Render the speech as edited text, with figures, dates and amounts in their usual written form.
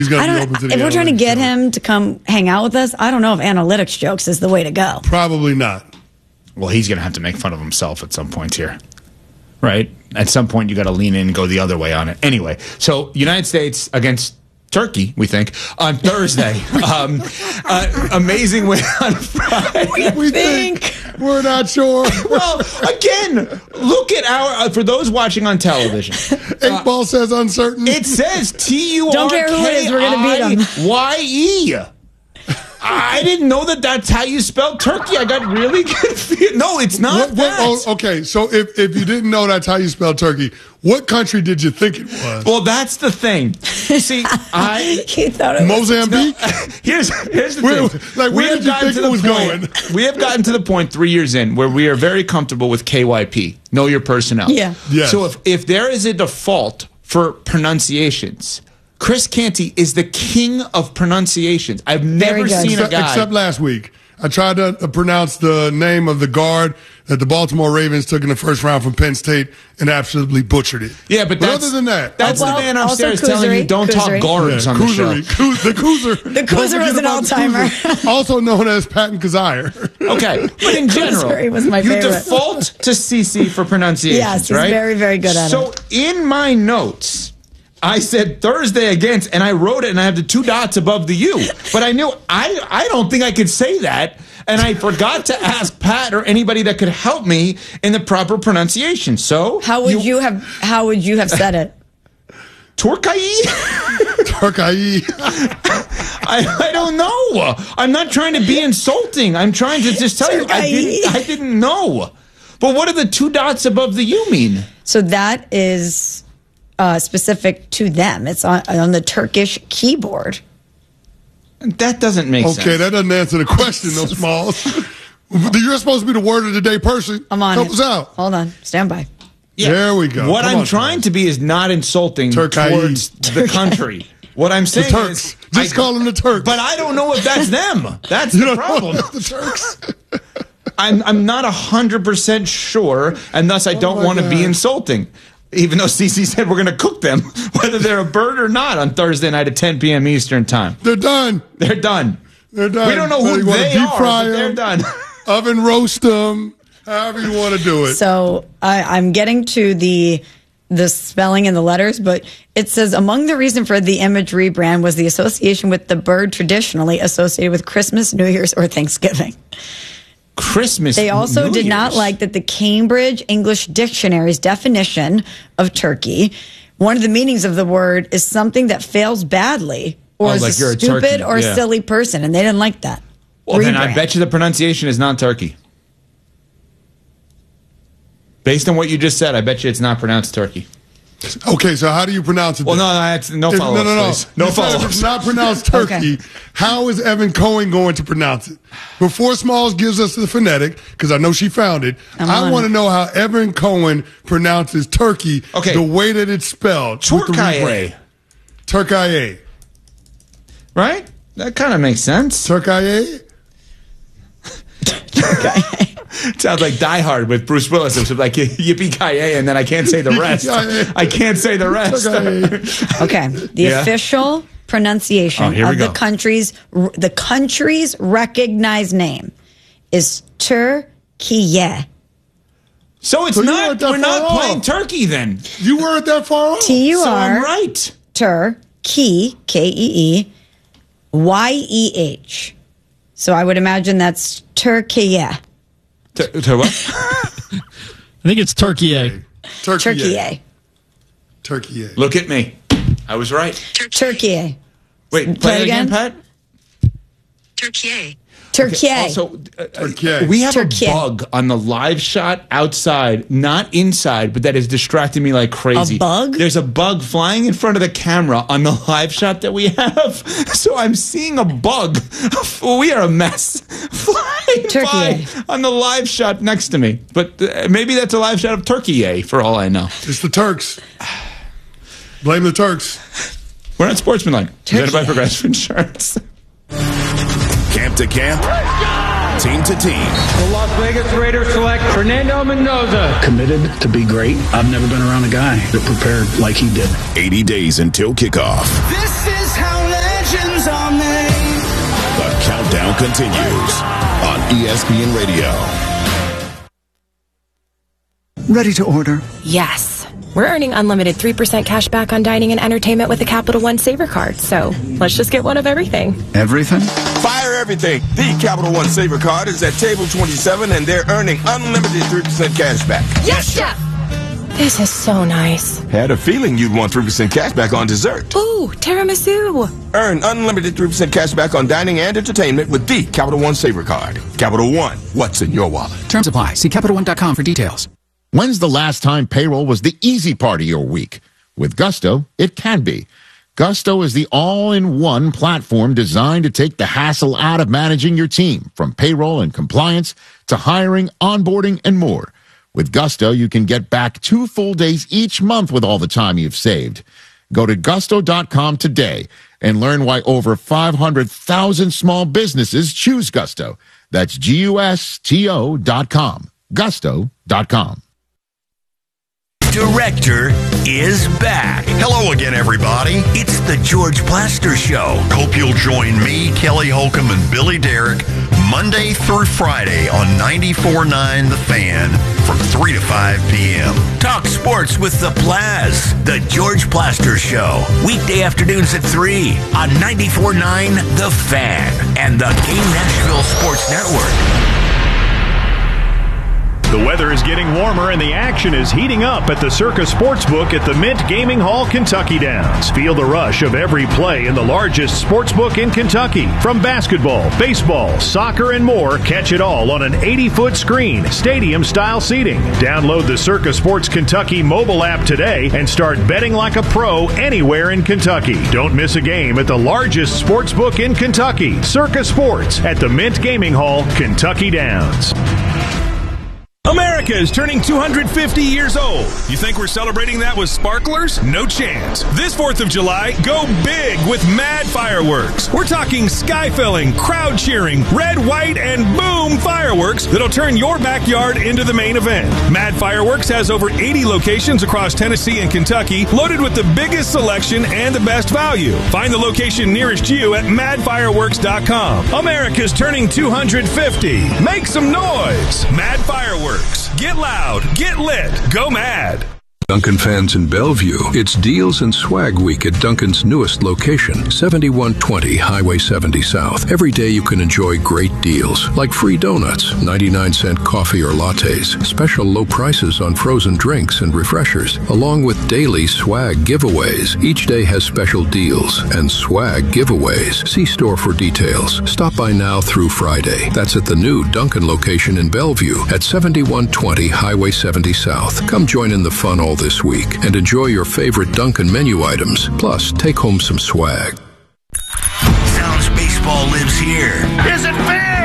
He's going to be open to the If we're trying to get jokes. him to come hang out with us, I don't know if analytics jokes is the way to go. Probably not. Well, he's going to have to make fun of himself at some point here. Right? At some point, you got to lean in and go the other way on it. Anyway, so United States against Turkey, we think, on Thursday. Amazing win on Friday. We think. We're not sure. Well, again, look at our, for those watching on television. 8 Ball says uncertain. It says Don't care who it is, we're gonna beat 'em. Turkey. I didn't know that that's how you spell turkey. I got really confused. No, it's not that. Okay, so if you didn't know that's how you spell turkey, what country did you think it was? Well, that's the thing. See, He thought it was Mozambique? here's the thing. Where did you think it was going? We have gotten to the point 3 years in where we are very comfortable with KYP, know your personnel. Yeah. Yes. So if there is a default for pronunciations, Chris Canty is the king of pronunciations. I've never good. seen a guy. Except last week. I tried to pronounce the name of the guard that the Baltimore Ravens took in the first round from Penn State and absolutely butchered it. Yeah, but that's, other than that, that's Well, the man also upstairs telling you don't talk Kuzari. guards on the show. The Koozer. The Koozer was an all-timer. Also known as Patton Kazire. Okay, but in general, Kuzari was my you favorite. default to CC for pronunciations, Yes, he's right? very, very good at So in my notes, I said Thursday against, and I wrote it, and I have the 2 dots above the U. But I knew I don't think I could say that, and I forgot to ask Pat or anybody that could help me in the proper pronunciation. So How would you have said it? Turkey? Turkey. I don't know. I'm not trying to be insulting. I'm trying to just tell you I didn't know. But what do the 2 dots above the U mean? So that is specific to them. It's on the Turkish keyboard. That doesn't make sense. Okay, that doesn't answer the question, though, Smalls. You're supposed to be the word of the day person. I'm on Help it. us out. Hold on. Stand by. Yeah. There we go. What Come I'm on, trying to be is not insulting Turkey. towards the country. What I'm The saying Turks. is, Just call them the Turks. But I don't know if that's them. That's You the don't know problem. if that's the Turks. I'm not 100% sure, and thus I don't my want to be God. insulting. Even though CC said we're going to cook them, whether they're a bird or not, on Thursday night at 10 p.m. Eastern time. They're done. They're done. They're done. We don't know Whether who you wanna they deep are, fry but they're 'em, done. Oven roast them, however you want to do it. So I'm getting to the spelling and the letters, but it says among the reason for the image rebrand was the association with the bird traditionally associated with Christmas, New Year's, or Thanksgiving. Christmas. They also New did not Year's. like that the Cambridge English Dictionary's definition of turkey, one of the meanings of the word is something that fails badly or is like a you're a stupid turkey, or yeah. silly person, and they didn't like that. Well, then I Rebrand. bet you the pronunciation is not turkey. Based on what you just said, I bet you it's not pronounced turkey. Okay, so how do you pronounce it? Well, then? no, that's no If- follow-ups, no. please. No You said if follow-ups. it's not pronounced turkey, Okay. how is Evan Cohen going to pronounce it? Before Smalls gives us the phonetic, because I know she found it, I on want it. to know how Evan Cohen pronounces turkey Okay. the way that it's spelled. with the Turkey. rebrand. Turkey. Right? That kind of makes sense. Turkey. Sounds like Die Hard with Bruce Willis. It was like yippee-ki-yay, and then I can't say the rest. Yippee-ki-yay. I can't say the rest. Turkey. Okay, the Yeah. official pronunciation here we of go. the country's recognized name is Turkiye. So it's So you not. weren't that We're not far playing off. turkey then. You weren't that far off. So I'm T-U-R right. Turkey K-E-E-Y-E-H. So I would imagine that's Turkiye. To what? I think it's Turkey. Turkiye. Turkey. Look at me. I was right. Turkiye. Wait, Play play it again, again? Pat. Turkey. Turkiye. Also, Turkey. we have Turkey. a bug on the live shot outside, not inside, but that is distracting me like crazy. A bug? There's a bug flying in front of the camera on the live shot that we have. So I'm seeing a bug. We are a mess. Flying Turkey. by on the live shot next to me. But maybe that's a live shot of Turkey, for all I know. It's the Turks. Blame the Turks. We're not sportsmanlike. Presented by Turkey. Progressive Insurance. Camp to camp, team to team. The Las Vegas Raiders select Fernando Mendoza. Committed to be great. I've never been around a guy that prepared like he did. 80 days until kickoff. This is how continues on ESPN Radio. Ready to order? Yes. We're earning unlimited 3% cash back on dining and entertainment with the Capital One Saver card. So let's just get one of everything. Everything? Fire everything. The Capital One Saver card is at table 27, and they're earning unlimited 3% cash back. Yes, Chef! This is so nice. Had a feeling you'd want 3% cash back on dessert. Ooh, tiramisu. Earn unlimited 3% cash back on dining and entertainment with the Capital One Saver card. Capital One, what's in your wallet? Terms apply. See CapitalOne.com for details. When's the last time payroll was the easy part of your week? With Gusto, it can be. Gusto is the all-in-one platform designed to take the hassle out of managing your team, from payroll and compliance to hiring, onboarding, and more. With Gusto, you can get back 2 full days each month with all the time you've saved. Go to gusto.com today and learn why over 500,000 small businesses choose Gusto. That's GUSTO.com. Gusto.com. Director is back. Hello again, everybody. It's the George Plaster Show. Hope you'll join me, Kelly Holcomb, and Billy Derrick Monday through Friday on 94.9 The Fan from 3 to 5 p.m. Talk sports with the Plaz. The George Plaster Show. Weekday afternoons at 3 on 94.9 The Fan and the Game Nashville Sports Network. The weather is getting warmer and the action is heating up at the Circa Sportsbook at the Mint Gaming Hall, Kentucky Downs. Feel the rush of every play in the largest sportsbook in Kentucky. From basketball, baseball, soccer, and more, catch it all on an 80-foot screen, stadium-style seating. Download the Circa Sports Kentucky mobile app today and start betting like a pro anywhere in Kentucky. Don't miss a game at the largest sportsbook in Kentucky, Circa Sports at the Mint Gaming Hall, Kentucky Downs. America is turning 250 years old. You think we're celebrating that with sparklers? No chance. This 4th of July, go big with Mad Fireworks. We're talking sky-filling, crowd cheering, red, white, and boom fireworks that'll turn your backyard into the main event. Mad Fireworks has over 80 locations across Tennessee and Kentucky, loaded with the biggest selection and the best value. Find the location nearest you at madfireworks.com. America's turning 250. Make some noise. Mad Fireworks. Get loud, get lit, go mad. Dunkin' fans in Bellevue, it's Deals and Swag Week at Dunkin's newest location, 7120 Highway 70 South. Every day you can enjoy great deals, like free donuts, 99-cent coffee or lattes, special low prices on frozen drinks and refreshers, along with daily swag giveaways. Each day has special deals and swag giveaways. See store for details. Stop by now through Friday. That's at the new Dunkin' location in Bellevue at 7120 Highway 70 South. Come join in the fun all this week and enjoy your favorite Dunkin' menu items. Plus, take home some swag. Sounds baseball lives here. Is it fair?